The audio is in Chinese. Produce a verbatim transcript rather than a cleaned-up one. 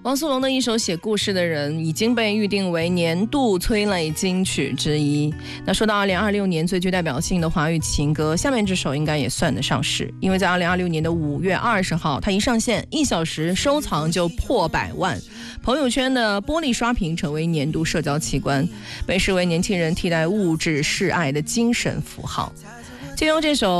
汪苏泷的一首《写故事的人》已经被预定为年度催泪金曲之一。那说到二零二六年最具代表性的华语情歌，下面这首应该也算得上是，因为在二零二六年的五月二十号，它一上线，一小时收藏就破百万，朋友圈的玻璃刷屏成为年度社交奇观，被视为年轻人替代物质示爱的精神符号。就用这首